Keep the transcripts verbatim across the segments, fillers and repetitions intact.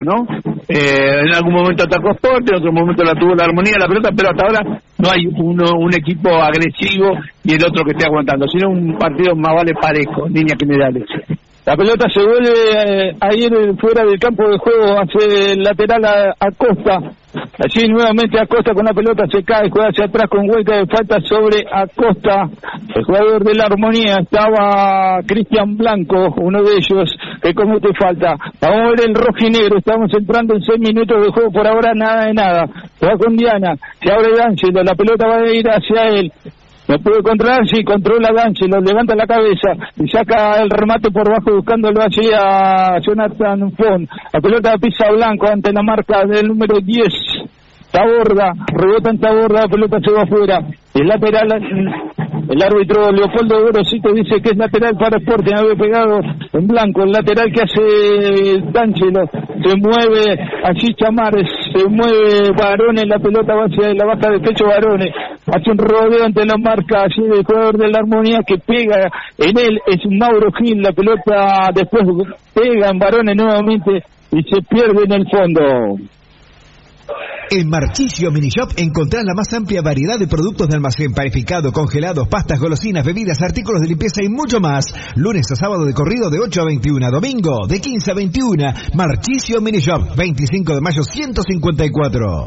¿no? Eh, en algún momento atacó Sport, en otro momento la tuvo la Armonía, la pelota, pero hasta ahora no hay uno un equipo agresivo y el otro que esté aguantando, sino un partido más vale parejo, en líneas generales. La pelota se vuelve eh, a ir fuera del campo de juego, hace el lateral a, a Costa. Allí nuevamente Acosta con la pelota, se cae, juega hacia atrás con hueca de falta sobre Acosta. El jugador de la Armonía estaba Cristian Blanco, uno de ellos, que comete falta. Vamos a ver el rojinegro, estamos entrando en seis minutos de juego, por ahora nada de nada. Juega con Diana, se abre D'Angelo, la pelota va a ir hacia él. No puede controlar, sí, controla D'Angelo, levanta la cabeza y saca el remate por bajo buscándolo allí a Jonathan Font. La pelota pisa Blanco ante la marca del número diez. Taborda, rebota en Taborda, la pelota se va afuera. El lateral, el árbitro Leopoldo Gorosito dice que es lateral para Sporting, había pegado en Blanco. El lateral que hace D'Angelo, se mueve allí Chamares, se mueve Barones, la pelota va hacia la baja de pecho Barones, hace un rodeo ante la marca allí del jugador de la Armonía que pega en él, es Mauro Gil, la pelota después pega en Barones nuevamente y se pierde en el fondo. En Marchisio Mini Shop encontrás la más amplia variedad de productos de almacén, panificado, congelados, pastas, golosinas, bebidas, artículos de limpieza y mucho más. Lunes a sábado de corrido de ocho a veintiuna, domingo de quince a veintiuna. Marchisio Mini Shop, veinticinco de mayo ciento cincuenta y cuatro.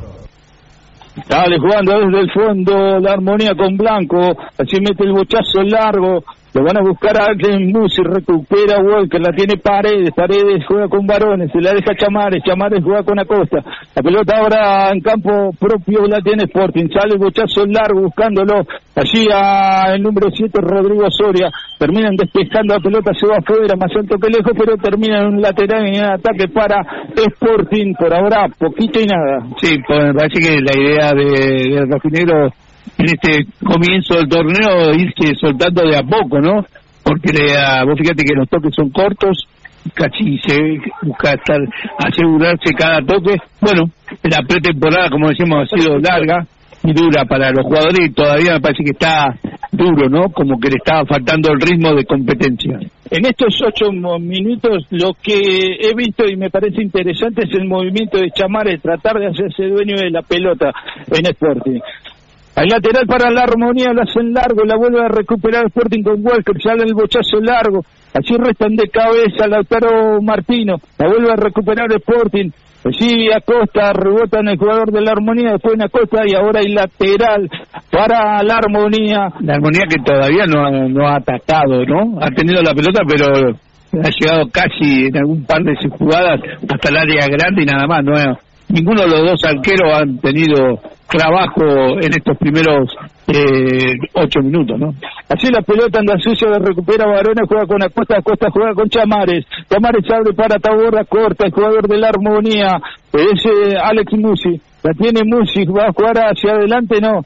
Dale, jugando desde el fondo la Armonía con Blanco, así mete el bochazo largo, lo van a buscar a Aglen Musi, recupera Walker, la tiene Paredes, Paredes juega con Barones, se la deja Chamares, Chamares juega con Acosta, la pelota ahora en campo propio la tiene Sporting, sale el bochazo largo buscándolo, allí a el número siete Rodrigo Soria, terminan despejando la pelota, se va afuera, más alto que lejos, pero termina en un lateral y en un ataque para Sporting, por ahora poquito y nada. Sí, pues me parece que la idea de, de Rojinegro en este comienzo del torneo irse soltando de a poco, ¿no? Porque le, vos fíjate que los toques son cortos, casi se busca estar asegurarse cada toque. Bueno, la pretemporada, como decimos, ha sido larga y dura para los jugadores y todavía me parece que está duro, ¿no? Como que le estaba faltando el ritmo de competencia. En estos ocho minutos lo que he visto y me parece interesante es el movimiento de Chamares, tratar de hacerse dueño de la pelota en Sporting. Al lateral para la Armonía, lo hacen largo, la vuelve a recuperar Sporting con Walker, sale el bochazo largo, allí restan de cabeza Lautaro Martino, la vuelve a recuperar Sporting, allí Acosta, rebota en el jugador de la Armonía, después en Acosta y ahora hay lateral para la Armonía. La Armonía que todavía no ha, no ha atacado, ¿no? Ha tenido la pelota, pero ha llegado casi en algún par de jugadas hasta el área grande y nada más, no ha, ninguno de los dos arqueros han tenido trabajo en estos primeros eh, ocho minutos, ¿no? Así la pelota anda sucia, la recupera Barones, juega con Acosta, Acosta juega con Chamares, Chamares abre para Taborda, corta, el jugador de la Armonía, es eh, Alex Musi, la tiene Musi, va a jugar hacia adelante, no,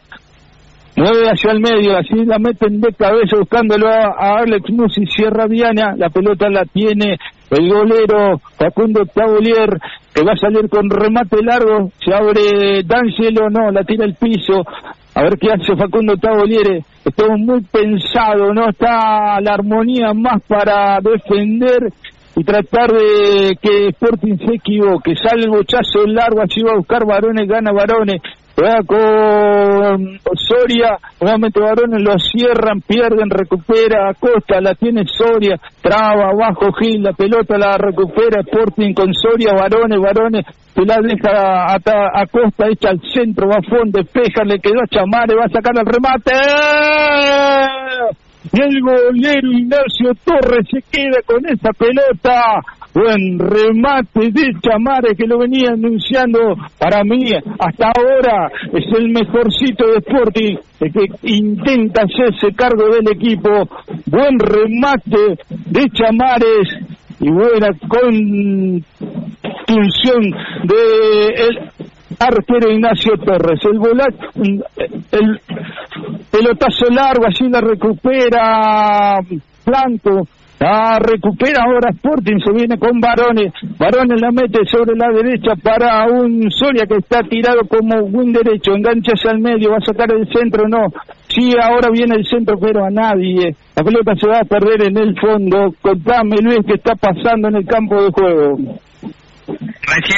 mueve hacia el medio, así la meten de cabeza buscándolo a, a Alex Musi, cierra Diana, la pelota la tiene el golero Facundo Tavolier, que va a salir con remate largo, se abre D'Angelo, no, la tira al piso, a ver qué hace Facundo Tavolier, está muy pensado, no está la Armonía más para defender y tratar de que Sporting se equivoque, sale el bochazo largo, allí va a buscar Barones, gana Barones, juega con Soria, nuevamente Barones lo cierran, pierden, recupera Acosta, la tiene Soria, traba abajo Gil, la pelota la recupera Sporting con Soria, Barones, Barones, se la deja a, a Acosta, echa al centro, va a fondo, despeja, le quedó a Chamares, va a sacar el remate, y el golero Ignacio Torres se queda con esa pelota. Buen remate de Chamares que lo venía anunciando, para mí hasta ahora es el mejorcito de Sporting, el que intenta hacerse cargo del equipo. Buen remate de Chamares y buena contunción de el arquero Ignacio Torres. El volat, el pelotazo largo, así la recupera Blanco. Ah, recupera ahora Sporting, se viene con Barones, Barones la mete sobre la derecha para un Soria que está tirado como wing derecho, engancha hacia el medio, va a sacar el centro, no, sí, ahora viene el centro, pero a nadie, la pelota se va a perder en el fondo. Contame, Luis, qué está pasando en el campo de juego.